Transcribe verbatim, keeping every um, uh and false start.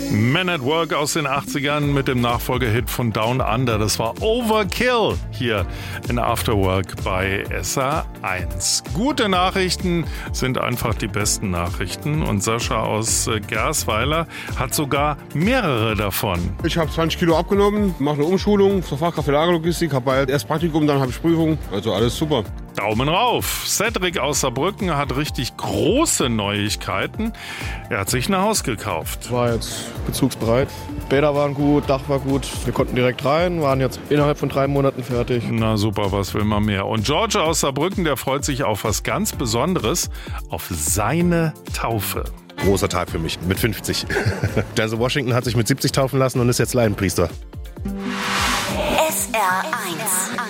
Men at Work aus den achtzigern mit dem Nachfolgehit von Down Under. Das war Overkill hier in After Work bei S A eins. Gute Nachrichten sind einfach die besten Nachrichten. Und Sascha aus Gersweiler hat sogar mehrere davon. Ich habe zwanzig Kilo abgenommen, mache eine Umschulung zur Fachkraft für Lagerlogistik, habe bald erst Praktikum, dann habe ich Prüfung. Also alles super. Daumen rauf. Cedric aus Saarbrücken hat richtig große Neuigkeiten. Er hat sich ein Haus gekauft. War jetzt bezugsbereit. Bäder waren gut, Dach war gut. Wir konnten direkt rein, waren jetzt innerhalb von drei Monaten fertig. Na super, was will man mehr? Und George aus Saarbrücken, der freut sich auf was ganz Besonderes, auf seine Taufe. Großer Tag für mich, mit fünfzig. Denzel Washington hat sich mit siebzig taufen lassen und ist jetzt Laienpriester. S R eins.